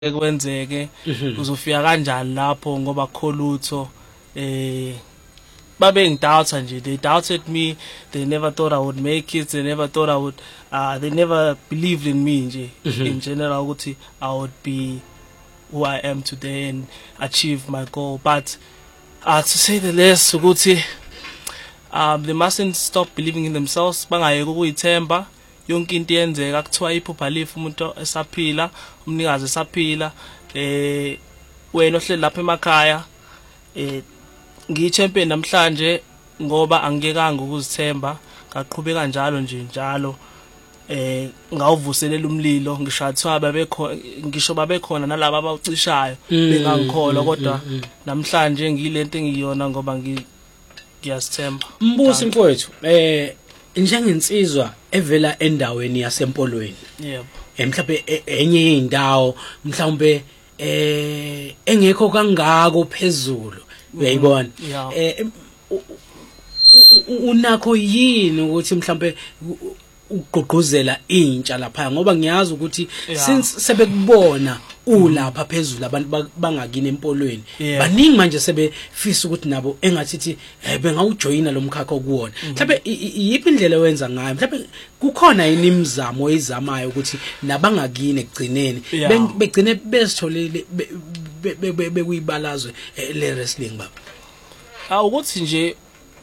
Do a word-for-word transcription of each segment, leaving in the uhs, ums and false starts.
kwenzeke uzofika kanjani lapho ngoba akho lutho eh babe ngidoubt nje. They doubted me, they never thought I would make it, they never thought I would uh they never believed in me nje in general ukuthi I would be who I am today and achieve my goal. But uh, to say the least ukuthi um they mustn't stop believing in themselves, bangayeke ukuyithemba. Yonke into yenzeka kuthiwa iphupha lifa umuntu esaphila, umnikazi esaphila, eh wena ohleli lapha emakhaya eh ngiyichampion namhlanje ngoba angiyekanga ukuzithemba, ngaqhubeka njalo nje njalo eh ngawuvuselela umlilo. Ngisho athiwa babekho ngisho babekhona nalabo abawucishayo bengangikholwa, kodwa namhlanje ngilento engiyona ngoba ngiyasithemba. Mbusi mfowethu, eh njengensizwa evela endaweni yasempolweni, yebo, mhlawumbe enye yeindawo mhlawumbe eh engekho kangako phezulu, uyayibona, eh unakho yini ukuthi mhlawumbe ugqugquzela intsha lapha, ngoba ngiyazi ukuthi since sebekubona ulapha phezulu abantu bangakini empolweni, baningi manje sebefisa ukuthi nabo engathithi bengawujoyina lo mkhakha okuwona. Mhlawumbe yipi indlela owenza ngayo? Mhlawumbe kukhona yini imizamo oyizamayo ukuthi nabangakini ekugcineni begcine besitholele bekuyibalazwe le wrestling baba? Ah, ukuthi nje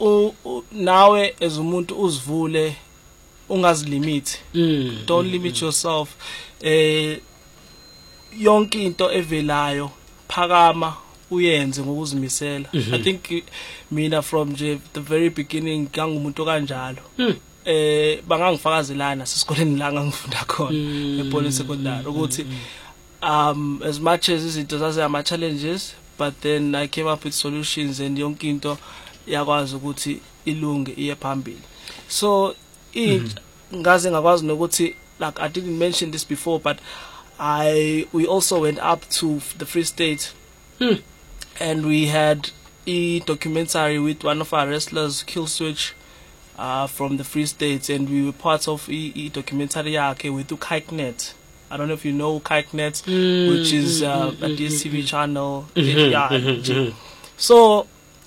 nawe as umuntu uzivule, ungazilimit, don't limit yourself. eh yonke into evelayo phakama uyenze ngokuzimisela. I think mina from nje the very beginning ngangumuntu kanjalo. eh bangangifakazelana sesikoleni la ngangifunda khona ePoli secondary ukuthi um as much as izinto zase ama challenges, but then I came up with solutions and yonke into yakwazi ukuthi ilunge iye phambili. So ngaze ngakwazi nokuthi, like I didn't mention this before, but I we also went up to the Free State, mm. and we had a documentary with one of our wrestlers, Killswitch, uh, from the Free State, and we were part of a, a documentary yakhe with Kikenet. I don't know if you know Kikenet, mm, which is uh, mm, a D S T V mm, channel. Mm-hmm, yeah, mm-hmm. So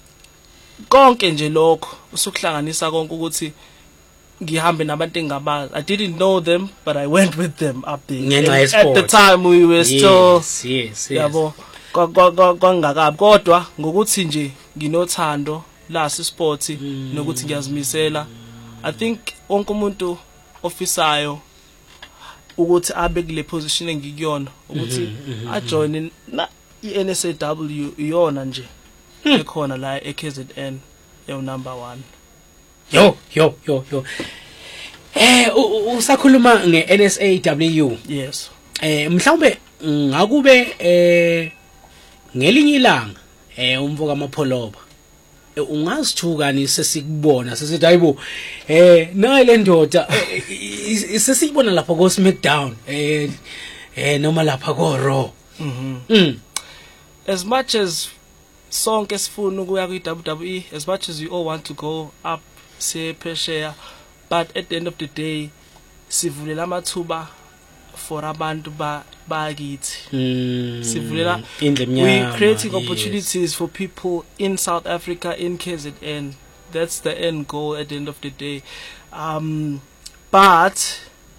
konke nje lokho usukuhlanganisa konke ukuthi ngihambe nabantu engabazi. I didn't know them, but I went with them up there. At the time we were still, yes, yes, yes. Yabo kwangakabi, kodwa ngokuthi nje nginothando la sport nokuthi ngiyazimisela. I think wonke umuntu ofisayo ukuthi abe kule position engikuyona ukuthi a join na i-N S A W iyona nje ekhona la e-K Z N yo number one. Yo yo yo yo eh usakhuluma nge-N S A W. Yes. Eh mhlawumbe ngakube eh ngelinye ilanga eh umfoka amapholoba ungazithukani sesikubona sesithi hayibo eh nayi le ndoda sesiyibona lapha ko SmackDown eh eh noma lapha ko Raw. Mhm. As much as sonke sifuna ukuya ku W W E, as much as we all want to go up say pressure, but at the end of the day sivulela amathuba for abantu ba bakithi. Sivulela, we creating opportunities, yes, for people in South Africa, in K Z N. That's the end goal at the end of the day. Um but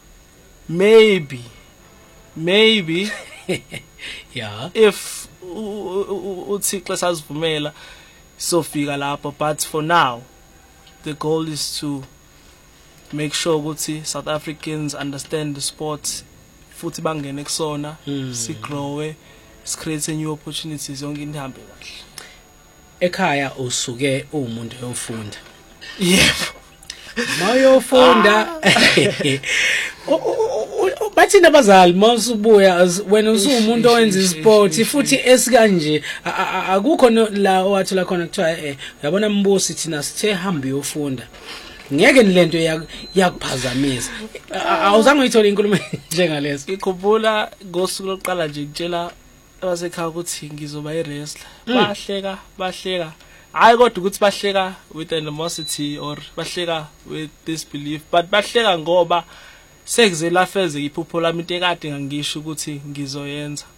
maybe maybe yeah, if uThixo sazivumela sofika lapho, but for now the goal is to make sure ukuthi South Africans understand the sport, futhi bangene kusona, si grow, si create new opportunities, yonke into ihambe kahle. Ekhaya usuke umuntu yofunda. Yebo. Mayofunda. Bathi nabazali mawusubuya wena usumuntu owenza isport futhi esikanje akukho la owathi la khona kuthiwa eh uyabona Mbusi thina sithe hamba uyofunda, ngeke nilento yakuphazamisa. Awuzange uyithola inkulumo njengaleso? Ngikhumbula ngosuku lokuqala nje ngitshela abasekhaya ukuthi ngizoba i-wrestler. Bahleka bahleka, hayi kodwa ukuthi bahleka with animosity or bahleka with disbelief, but bahleka ngoba sekuzela feze iphupho lami into ekade ngangisho ukuthi ngizoyenza.